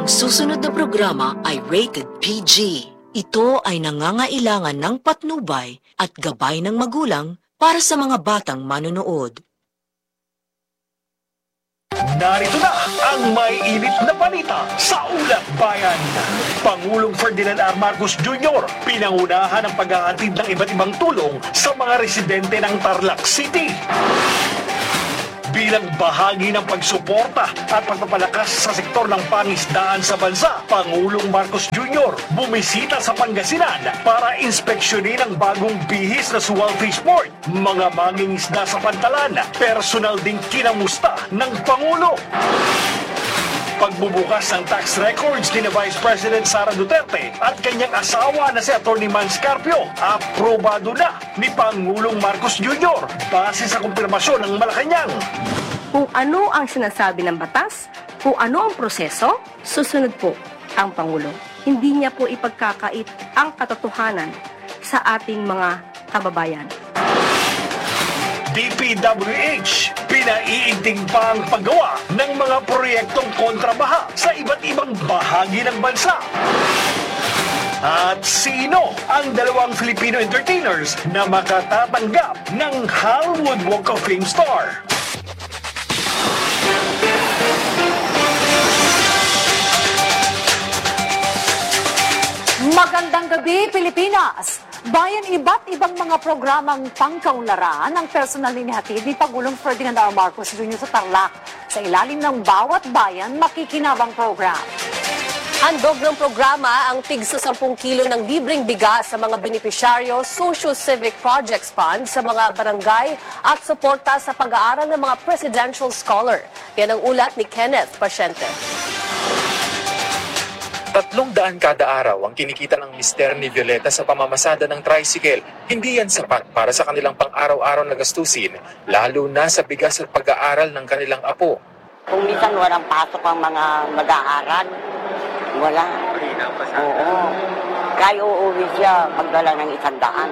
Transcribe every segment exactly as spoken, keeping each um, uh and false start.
Ang susunod na programa ay rated P G. Ito ay nangangailangan ng patnubay at gabay ng magulang para sa mga batang manonood. Narito na ang may init na balita sa Ulat Bayan. Pangulong Ferdinand R. Marcos Junior pinangunahan ang paghahatid ng iba't ibang tulong sa mga residente ng Tarlac City. Bilang bahagi ng pagsuporta at pagpapalakas sa sektor ng pangisdaan sa bansa, Pangulong Marcos Junior bumisita sa Pangasinan para inspeksyonin ang bagong bihis na Suwal Fish Port. Mga mangingisda sa Pantalan, personal ding kinamusta ng Pangulo. Pagbubukas ng tax records ni Vice President Sara Duterte at kanyang asawa na si Atty. Mans Carpio, aprobado na ni Pangulong Marcos Junior base sa kumpirmasyon ng Malacanang. Kung ano ang sinasabi ng batas, kung ano ang proseso, susunod po ang Pangulo. Hindi niya po ipagkakait ang katotohanan sa ating mga kababayan. D P W H, pinaiigting pa ang paggawa ng mga proyektong kontrabaha sa iba't ibang bahagi ng bansa. At sino ang dalawang Filipino entertainers na makatatanggap ng Hollywood Walk of Fame star? Magandang gabi, Pilipinas! Bayan iba't ibang mga programang pangkaunlaran ang personal inihatid ni Pangulong Ferdinand R. Marcos Junior sa Tarlac. Sa ilalim ng bawat bayan, makikinabang program. Handog ng programa ang tig sa sampung kilo ng libreng bigas sa mga benepisyaryo, Socio-Civic Projects Fund sa mga barangay at suporta sa pag-aaral ng mga presidential scholar. Yan ang ulat ni Kenneth Pasyente. Tatlong daan kada araw ang kinikita ng mister ni Violeta sa pamamasada ng tricycle. Hindi yan sapat para sa kanilang pang-araw-araw na gastusin, lalo na sa bigas at pag-aaral ng kanilang apo. Kung minsan walang pasok ang mga mag-aaral, wala. Oo. Kaya uuwi siya magdala ng isang daan.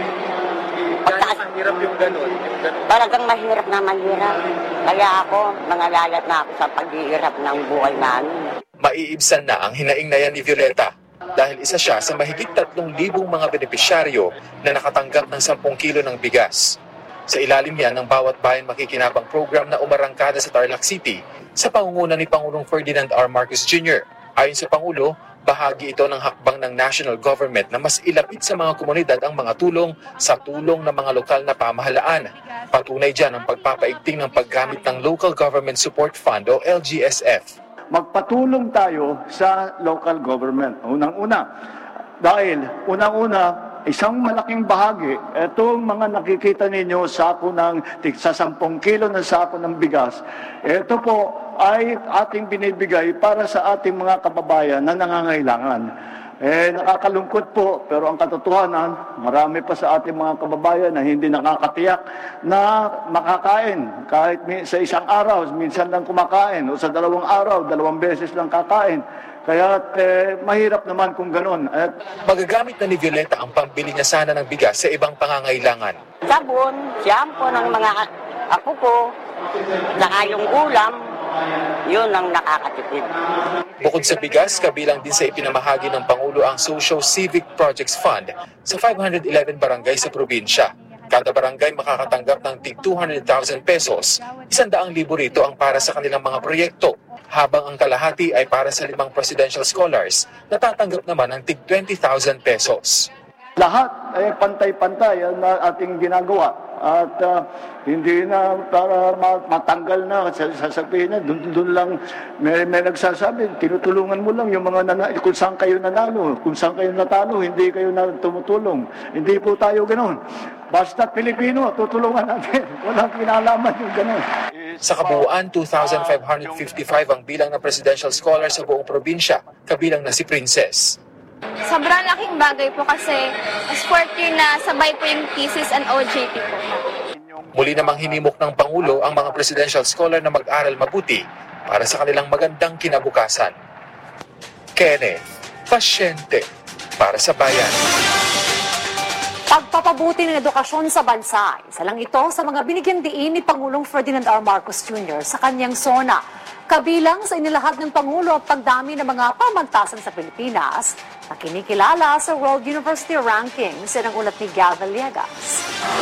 Pagtaas, Mahirap yung ganun. Talagang mahirap na mahirap. Kaya ako, nangalayat na ako sa paghihirap ng buhay namin. Maiibsan na ang hinaing na yan ni Violeta dahil isa siya sa mahigit tatlong libong mga benepisyaryo na nakatanggap ng sampung kilo ng bigas. Sa ilalim yan ng bawat bayan makikinabang program na umarangkada sa Tarlac City sa pangunguna ni Pangulong Ferdinand R. Marcos Junior Ayon sa Pangulo, bahagi ito ng hakbang ng national government na mas ilapit sa mga komunidad ang mga tulong sa tulong ng mga lokal na pamahalaan. Patunay dyan ang pagpapaigting ng paggamit ng Local Government Support Fund o L G S F. Magpatulong tayo sa local government. Unang-una, dahil unang-una, isang malaking bahagi, itong mga nakikita ninyo, sako ng sa sampung kilo ng sako ng bigas, ito po ay ating binibigay para sa ating mga kababayan na nangangailangan. Eh, nakakalungkot po, pero ang katotohanan, marami pa sa ating mga kababayan na hindi nakakatiyak na makakain. Kahit sa isang araw, minsan lang kumakain, o sa dalawang araw, dalawang beses lang kakain. Kaya eh, mahirap naman kung ganun. At magagamit na ni Violeta ang pambili niya sana ng bigas sa ibang pangangailangan. Sabon, shampoo ng mga apo ko, saka yung ulam, yun ang nakakatipid. Bukod sa bigas, kabilang din sa ipinamahagi ng Pangulo ang Socio-Civic Projects Fund sa five hundred eleven barangay sa probinsya. Kada barangay makakatanggap ng tig two hundred thousand pesos. Isandaang libo rito ang para sa kanilang mga proyekto, habang ang kalahati ay para sa limang presidential scholars na tatanggap naman ng tig twenty thousand pesos. lahat ay pantay-pantay ang ating ginagawa. At uh, hindi na para matanggal na, sasabihin na, dun, dun lang may, may nagsasabi, tinutulungan mo lang yung mga nanalo, kung saan kayo nanalo, kung saan kayo natalo, hindi kayo na tumutulong. Hindi po tayo ganoon. Basta Pilipino, tutulungan natin. Walang kinalaman yung ganoon. Sa kabuuan, two thousand five hundred fifty-five ang bilang ng presidential scholar sa buong probinsya, kabilang na si Princess. Sobrang laking bagay po kasi mas forty na sabay po yung thesis and O J T po. Muli namang hinimok ng Pangulo ang mga presidential scholar na mag-aral mabuti para sa kanilang magandang kinabukasan. Kenneth, pasyente para sa bayan. Pagpapabuti ng edukasyon sa bansa, isa lang ito sa mga binigyan diin ni Pangulong Ferdinand R. Marcos Junior sa kanyang SONA. Kabilang sa inilahad ng Pangulo ang pagdami ng mga pamantasan sa Pilipinas na kinikilala sa World University Rankings. Yan ang ulat ni Gal Villegas.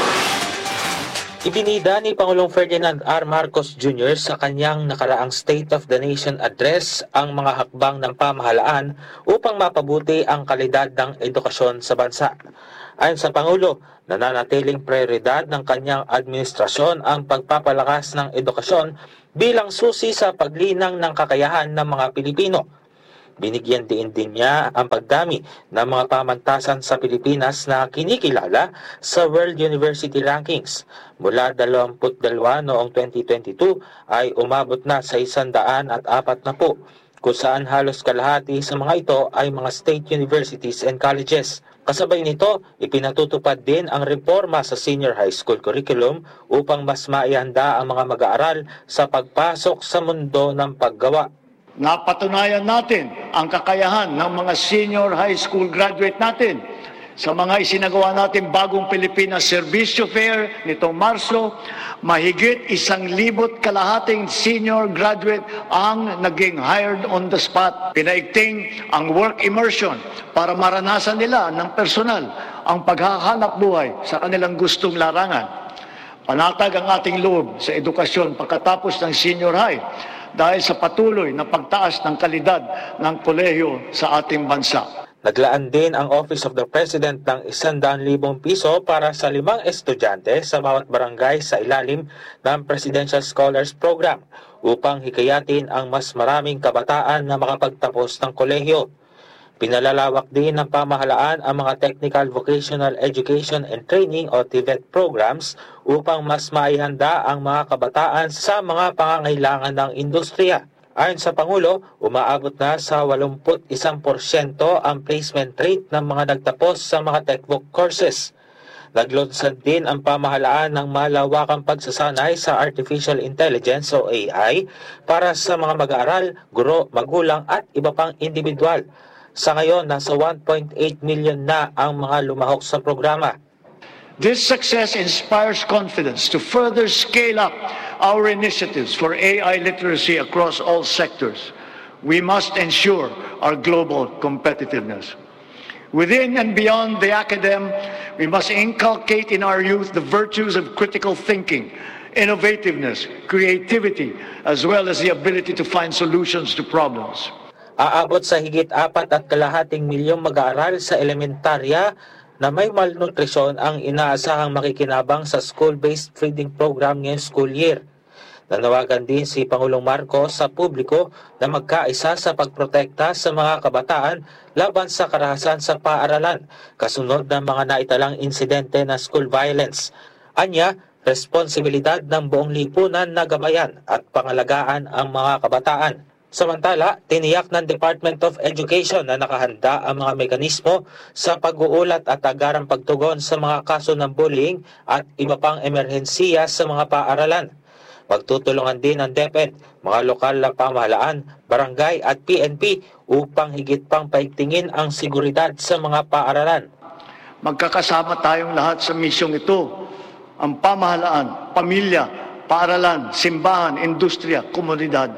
Ibinida ni Pangulong Ferdinand R. Marcos Junior sa kanyang nakaraang State of the Nation Address ang mga hakbang ng pamahalaan upang mapabuti ang kalidad ng edukasyon sa bansa. Ayon sa Pangulo, nananatiling prioridad ng kanyang administrasyon ang pagpapalakas ng edukasyon bilang susi sa paglinang ng kakayahan ng mga Pilipino. Binigyan din din niya ang pagdami ng mga pamantasan sa Pilipinas na kinikilala sa World University Rankings. Mula dalawampu't dalawa noong twenty twenty-two ay umabot na sa isandaan at apat na po, kung saan halos kalahati sa mga ito ay mga state universities and colleges. Kasabay nito, ipinatutupad din ang reforma sa senior high school curriculum upang mas maihanda ang mga mag-aaral sa pagpasok sa mundo ng paggawa. Napatunayan natin ang kakayahan ng mga senior high school graduate natin sa mga isinagawa natin bagong Pilipinas Servisyo Fair nitong Marso. Mahigit isang libot kalahating senior graduate ang naging hired on the spot. Pinaigting ang work immersion para maranasan nila ng personal ang paghahanap buhay sa kanilang gustong larangan. Panatag ang ating loob sa edukasyon pagkatapos ng senior high dahil sa patuloy na pagtaas ng kalidad ng kolehiyo sa ating bansa. Naglaan din ang Office of the President ng isandaan libong piso para sa limang estudyante sa bawat barangay sa ilalim ng Presidential Scholars Program upang hikayatin ang mas maraming kabataan na makapagtapos ng kolehiyo. Pinalalawak din ng pamahalaan ang mga Technical Vocational Education and Training o T V E T programs upang mas maihanda ang mga kabataan sa mga pangangailangan ng industriya. Ayon sa Pangulo, umaabot na sa eighty-one porsyento ang placement rate ng mga nagtapos sa mga TechVoc courses. Naglunsad din ang pamahalaan ng malawakang pagsasanay sa Artificial Intelligence o A I para sa mga mag-aaral, guro, magulang at iba pang individual. Sa ngayon, nasa one point eight million na ang mga lumahok sa programa. This success inspires confidence to further scale up our initiatives for A I literacy across all sectors. We must ensure our global competitiveness. Within and beyond the academe, we must inculcate in our youth the virtues of critical thinking, innovativeness, creativity, as well as the ability to find solutions to problems. Aabot sa higit apat at kalahating milyong mag-aaral sa elementarya na may malnutrisyon ang inaasahang makikinabang sa school-based feeding program ngayong school year. Nanawagan din si Pangulong Marcos sa publiko na magkaisa sa pagprotekta sa mga kabataan laban sa karahasan sa paaralan, kasunod ng mga naitalang insidente na school violence. Anya, responsibilidad ng buong lipunan na gabayan at pangalagaan ang mga kabataan. Samantala, tiniyak ng Department of Education na nakahanda ang mga mekanismo sa pag-uulat at agarang pagtugon sa mga kaso ng bullying at iba pang emerhensiya sa mga paaralan. Magtutulungan din ang DepEd, mga lokal na pamahalaan, barangay at P N P upang higit pang paigtingin ang seguridad sa mga paaralan. Magkakasama tayong lahat sa misyong ito. Ang pamahalaan, pamilya, paaralan, simbahan, industriya, komunidad.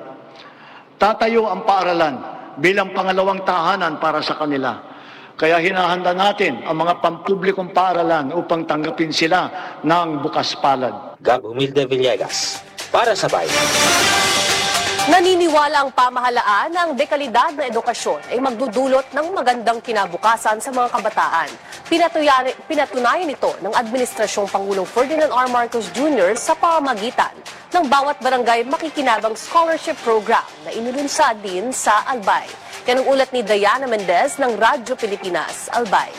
Tatayo ang paaralan bilang pangalawang tahanan para sa kanila. Kaya hinahanda natin ang mga pampublikong paaralan upang tanggapin sila ng bukas palad. Gab Humilde Villegas, para sa Bayan. Naniniwala ang pamahalaan na ang dekalidad na edukasyon ay magdudulot ng magandang kinabukasan sa mga kabataan. Pinatuyan, pinatunayan ito ng Administrasyong Pangulong Ferdinand R. Marcos Junior sa pamamagitan ng bawat barangay makikinabang scholarship program na inilunsad din sa Albay. Yan ang ulat ni Diana Mendez ng Radyo Pilipinas, Albay.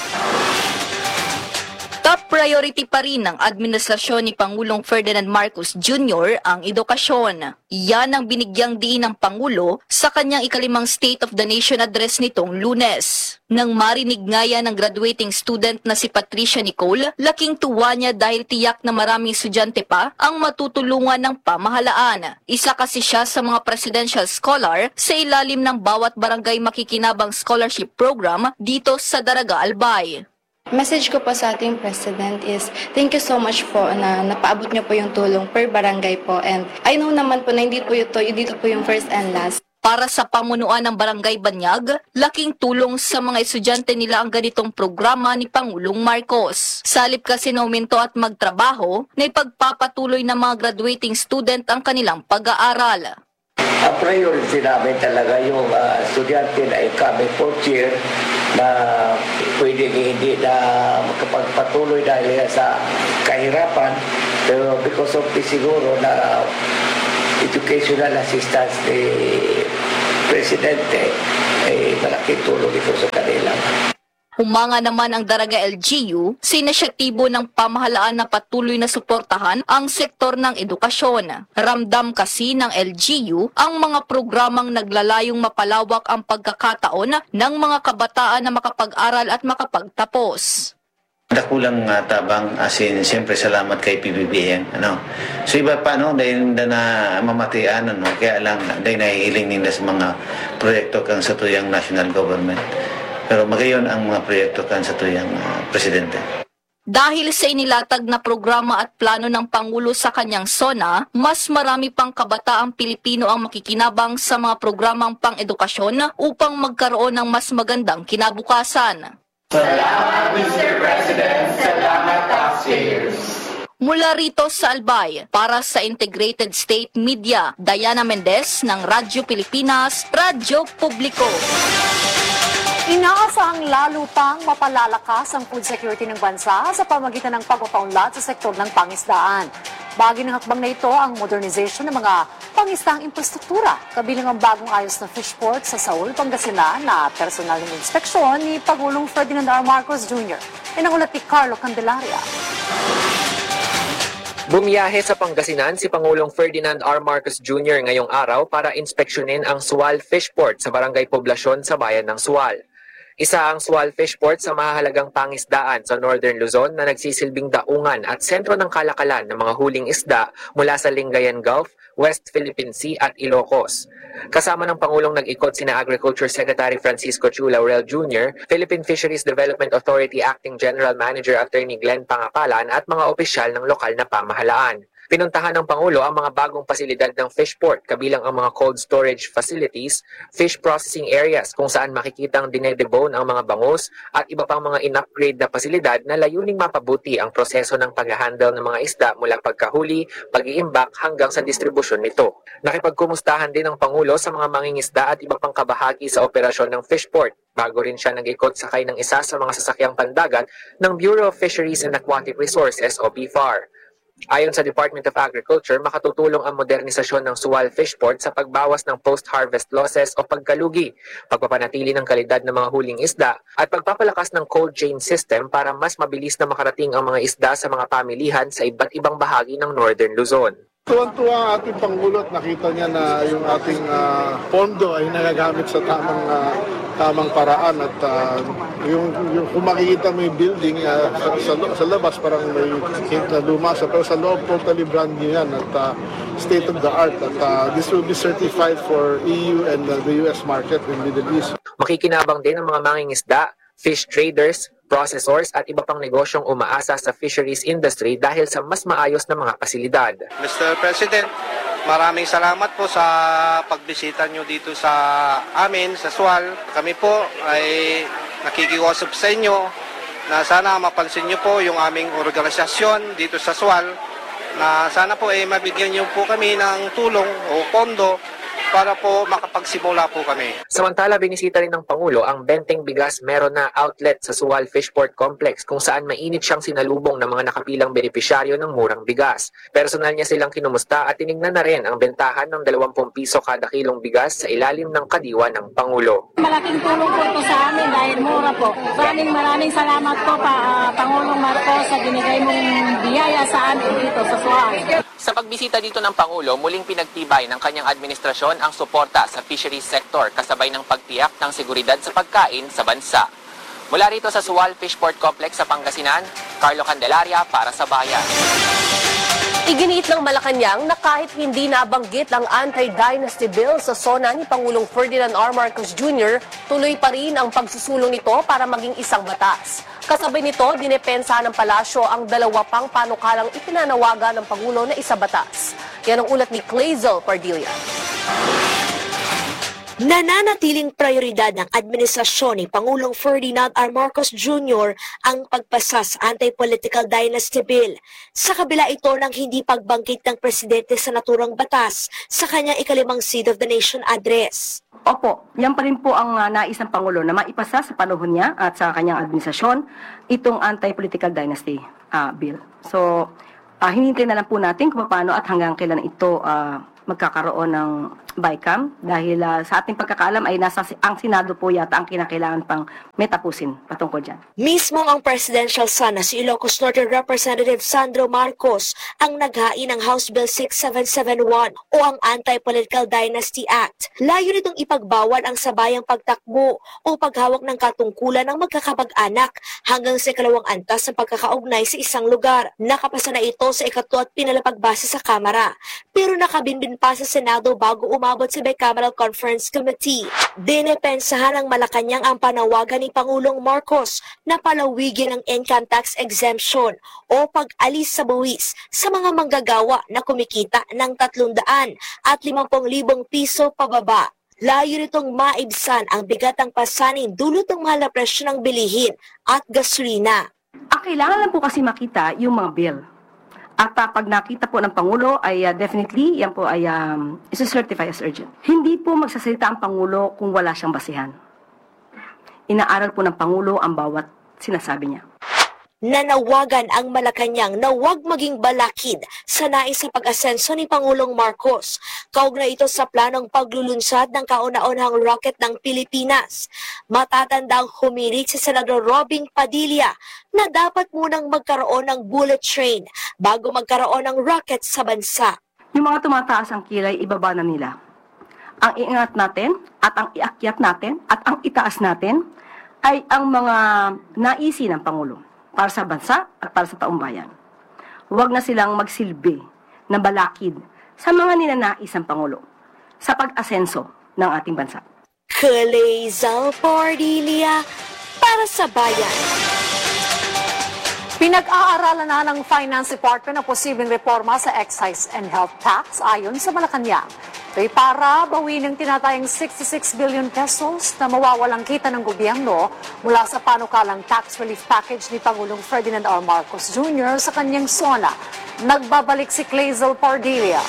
Top priority pa rin ng administrasyon ni Pangulong Ferdinand Marcos Junior ang edukasyon. Yan ang binigyang diin ng Pangulo sa kanyang ikalimang State of the Nation Address nitong Lunes. Nang marinig nga yan ng graduating student na si Patricia Nicole, laking tuwa niya dahil tiyak na maraming estudyante pa ang matutulungan ng pamahalaan. Isa kasi siya sa mga presidential scholar sa ilalim ng bawat barangay makikinabang scholarship program dito sa Daraga, Albay. Message ko po sa ating President is thank you so much po na napaabot niyo po yung tulong per barangay po. And I know naman po na hindi po ito, dito po yung first and last. Para sa pamunuan ng Barangay Banyag, laking tulong sa mga estudyante nila ang ganitong programa ni Pangulong Marcos. Salip kasi na uminto at magtrabaho, na ipagpapatuloy ng mga graduating student ang kanilang pag-aaral. Ang priority namin talaga yung uh, estudyante na incoming fourth year na pwede hindi na makapagpatuloy dahil sa kahirapan. Pero because of this siguro na educational assistance ni Presidente ay malaking tulong ito sa kanila. Humanga naman ang Daraga L G U, sinisyatibo ng pamahalaan na patuloy na suportahan ang sektor ng edukasyon. Ramdam kasi ng L G U ang mga programang naglalayong mapalawak ang pagkakataon ng mga kabataan na makapag-aral at makapagtapos. Dakulang uh, tabang asin siyempre salamat kay P B B M ano. So iba pa no dahil na mamatian ano kaya lang dahil nahihiling nila sa mga proyekto kang sa tuyang national government. Pero magayon ang mga proyekto kan sa tuyang uh, presidente. Dahil sa inilatag na programa at plano ng Pangulo sa kanyang SONA, mas marami pang kabataang Pilipino ang makikinabang sa mga programang pang-edukasyon upang magkaroon ng mas magandang kinabukasan. Salamat, Mister President. Salamat, taxpayers. Mula rito sa Albay, para sa Integrated State Media, Diana Mendez ng Radyo Pilipinas, Radyo Publiko. Inaasahang lalo pang mapalalakas ang food security ng bansa sa pamagitan ng pagpapaunlad sa sektor ng pangisdaan. Bahagi ng hakbang na ito ang modernization ng mga pangisdang infrastruktura, kabilang ang bagong ayos na fish port sa Saul, Pangasinan na personal ng inspeksyon ni Pangulong Ferdinand R. Marcos Junior Yan ang ulat ni Carlo Candelaria. Bumiyahe sa Pangasinan si Pangulong Ferdinand R. Marcos Junior ngayong araw para inspeksyonin ang Sual Fish Port sa Barangay Poblasyon sa bayan ng Sual. Isa ang Sual Fish Port sa mahalagang pangisdaan sa Northern Luzon na nagsisilbing daungan at sentro ng kalakalan ng mga huling isda mula sa Lingayen Gulf, West Philippine Sea at Ilocos. Kasama ng Pangulong nag-ikot sina Agriculture Secretary Francisco Chu Laurel Junior, Philippine Fisheries Development Authority Acting General Manager Attorney Glenn Pangapalan at mga opisyal ng lokal na pamahalaan. Pinuntahan ng Pangulo ang mga bagong pasilidad ng fish port, kabilang ang mga cold storage facilities, fish processing areas kung saan makikitang dinedebone ang mga bangus at iba pang mga in-upgrade na pasilidad na layuning mapabuti ang proseso ng pag-handle ng mga isda mula pagkahuli, pag-iimbak hanggang sa distribusyon nito. Nakipagkumustahan din ng Pangulo sa mga mangingisda at iba pang kabahagi sa operasyon ng fish port. Bago rin siya nag-ikot sakay ng isa sa mga sasakyang pandagat ng Bureau of Fisheries and Aquatic Resources o B F A R. Ayon sa Department of Agriculture, makatutulong ang modernisasyon ng Sual Fish Port sa pagbawas ng post-harvest losses o pagkalugi, pagpapanatili ng kalidad ng mga huling isda, at pagpapalakas ng cold chain system para mas mabilis na makarating ang mga isda sa mga pamilihan sa iba't ibang bahagi ng Northern Luzon. Tuwan-tuwa ang ating Pangulo at nakita niya na yung ating uh, pondo ay nagagamit sa tamang uh, tamang paraan at uh, yung, yung kung makikita mo yung building uh, sa, sa, sa labas parang may hint na lumasa pero sa loob totally brand new yan at uh, state of the art at uh, this will be certified for E U and uh, the U S market in Middle East. Makikinabang din ang mga mangingisda, fish traders, processors at iba pang negosyong umaasa sa fisheries industry dahil sa mas maayos na mga pasilidad. Mister President, maraming salamat po sa pagbisita nyo dito sa amin, sa Sual. Kami po ay nakikiusap sa inyo na sana mapansin nyo po yung aming organisasyon dito sa Sual na sana po ay mabigyan nyo po kami ng tulong o pondo para po makapagsimula po kami. Samantala, binisita rin ng Pangulo ang Benteng Bigas Merona outlet sa Sual Fish Port Complex kung saan mainit siyang sinalubong ng mga nakapilang benepisyaryo ng murang bigas. Personal niya silang kinumusta at tinignan na rin ang bentahan ng dalawampung piso kada kilong bigas sa ilalim ng kadiwa ng Pangulo. Malaking tulong po ito sa amin dahil mura po. Maraming maraming salamat po pa, uh, Pangulong Marcos sa binigay mong biyaya sa amin dito sa Sual. Sa pagbisita dito ng Pangulo, muling pinagtibay ng kanyang administrasyon ang suporta sa fisheries sector kasabay ng pagtiyak ng seguridad sa pagkain sa bansa. Mula rito sa Sual Fish Port Complex sa Pangasinan, Carlo Candelaria para sa Bayan. Iginiit ng Malacanang na kahit hindi nabanggit ang anti-dynasty bill sa SONA ni Pangulong Ferdinand R. Marcos Junior, tuloy pa rin ang pagsusulong nito para maging isang batas. Kasabay nito, dinepensa ng palasyo ang dalawa pang panukalang ipinanawagan ng Pangulo na isabatas. Yan ang ulat ni Clazel Pardilla. Nananatiling prioridad ng administrasyon ni Pangulong Ferdinand R. Marcos Junior ang pagpasa sa Anti-Political Dynasty Bill. Sa kabila ito ng hindi pagbangkit ng presidente sa naturang batas sa kanyang ikalimang State of the Nation address. Opo, yan pa rin po ang uh, nais ng Pangulo na maipasa sa panahon niya at sa kanyang administrasyon itong Anti-Political Dynasty uh, Bill. So, uh, hinintay na lang po natin kung paano at hanggang kailan ito uh, magkakaroon ng B I C A M dahil uh, sa ating pagkakaalam ay nasa ang Senado po yata ang kinakailangan pang metapusin patungkol dyan. Mismo ang presidential son na si Ilocos Norte Representative Sandro Marcos ang naghain ng House Bill six seven seven one o ang Anti-Political Dynasty Act. Layo nitong ipagbawal ang sabayang pagtakbo o paghawak ng katungkulan ng magkakapag-anak hanggang sa ikalawang antas ng pagkakaugnay sa isang lugar. Nakapasa na ito sa ikato at pinalapagbase sa Kamara, pero nakabinbin pa sa Senado bago umabot sa Bicameral Conference Committee. Dinepensahan ng Malacanang ang panawagan ni Pangulong Marcos na palawigin ang income tax exemption o pag-alis sa buwis sa mga manggagawa na kumikita ng tatlong daan at limampung libong piso pababa. Layo nitong maibsan ang bigatang pasanin dulot ng mahal na presyo ng bilihin at gasolina. Ang kailangan lang po kasi makita yung mga bill. At uh, pag nakita po ng Pangulo ay uh, definitely yan po ay um, isa-certify as urgent. Hindi po magsasalita ang Pangulo kung wala siyang basihan. Inaaral po ng Pangulo ang bawat sinasabi niya. Nanawagan ang Malacanang na huwag maging balakid sa nais sa pag-asenso ni Pangulong Marcos. Kaugnay ito sa planong paglulunsad ng kauna-unahang rocket ng Pilipinas. Matatandang humirit si Senador Robing Padilla na dapat munang magkaroon ng bullet train bago magkaroon ng rocket sa bansa. Yung mga tumataas ang kilay, ibaba na nila. Ang iingat natin at ang iakyat natin at ang itaas natin ay ang mga naisi ng Pangulo para sa bansa at para sa taong bayan. Huwag na silang magsilbi na balakid sa mga ninanais ng Pangulo sa pag-asenso ng ating bansa. Clazel Pardilla para sa bayan. Pinag-aaralan na ng Finance Department ang posibleng reforma sa excise and health tax ayon sa Malacanang. Ito'y para bawin ng tinatayang sixty-six billion pesos na mawawalang kita ng gobyerno mula sa panukalang tax relief package ni Pangulong Ferdinand R. Marcos Junior sa kanyang sona. Nagbabalik si Clazel Pardilla.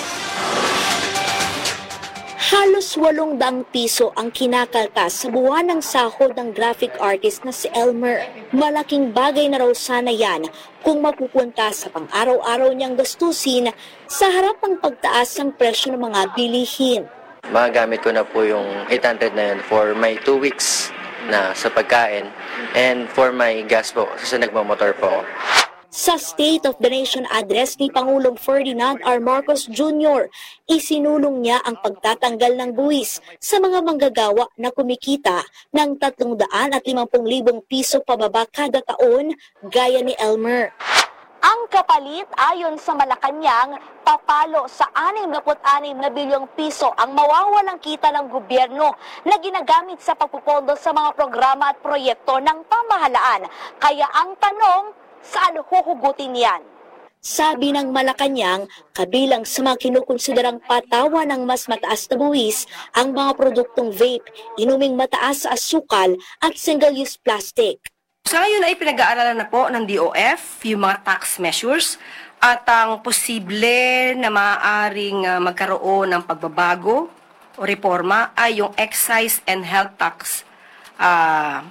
Halos walong daang piso ang kinakaltas sa buwan ng sahod ng graphic artist na si Elmer. Malaking bagay na raw sana yan kung mapupunta sa pang-araw-araw niyang gastusin sa harap ng pagtaas ng presyo ng mga bilihin. Magagamit ko na po yung eight hundred na yun for my two weeks na sa pagkain and for my gas po kasi nagmamotor po ako. Sa State of the Nation address ni Pangulong Ferdinand R. Marcos Junior, isinulong niya ang pagtatanggal ng buwis sa mga manggagawa na kumikita ng tatlong daan at limampung libong piso pababa kada taon gaya ni Elmer. Ang kapalit ayon sa Malacanang, papalo sa sixty-six na bilyong piso ang mawawalang kita ng gobyerno na ginagamit sa pagpupondo sa mga programa at proyekto ng pamahalaan. Kaya ang tanong, saan huhugutin yan? Sabi ng Malacanang, kabilang sa mga kinukonsiderang patawa ng mas mataas na buwis ang mga produktong vape, inuming mataas sa asukal at single-use plastic. Sa ngayon ay pinag-aaralan na po ng D O F yung mga tax measures at ang posible na maaaring uh, magkaroon ng pagbabago o reforma ay yung excise and health tax uh,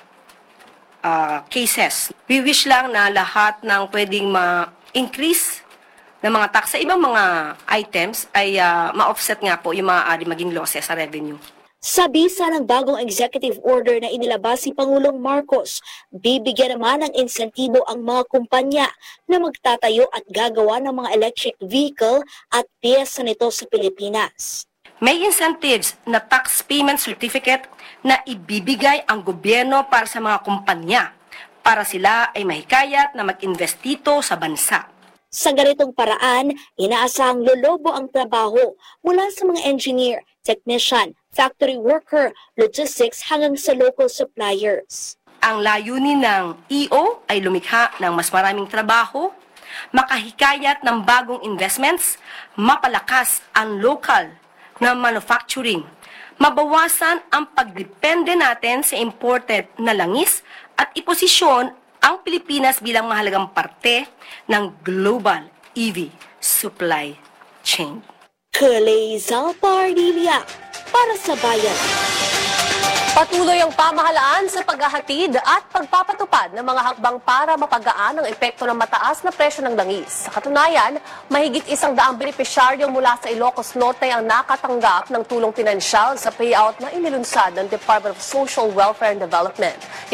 Uh, cases. We wish lang na lahat ng pwedeng ma-increase ng mga tax sa ibang mga items ay uh, ma-offset nga po yung maaari maging losses sa revenue. Sa bisa ng bagong executive order na inilabas si Pangulong Marcos, bibigyan naman ng insentibo ang mga kumpanya na magtatayo at gagawa ng mga electric vehicle at piyesa nito sa Pilipinas. May incentives na tax payment certificate na ibibigay ang gobyerno para sa mga kumpanya para sila ay mahikayat na mag-invest dito sa bansa. Sa ganitong paraan, inaasahang lolobo ang trabaho mula sa mga engineer, technician, factory worker, logistics hanggang sa local suppliers. Ang layunin ng E O ay lumikha ng mas maraming trabaho, makahikayat ng bagong investments, mapalakas ang local na manufacturing, mabawasan ang pagdepende natin sa imported na langis at iposisyon ang Pilipinas bilang mahalagang parte ng global E V supply chain. Kalay Zalpardilia para sa bayan. Patuloy ang pamahalaan sa paghahatid at pagpapatupad ng mga hakbang para mapagaan ang epekto ng mataas na presyo ng langis. Sa katunayan, mahigit isang daang benepisyaryo mula sa Ilocos Norte ang nakatanggap ng tulong pinansyal sa payout na inilunsad ng Department of Social Welfare and Development.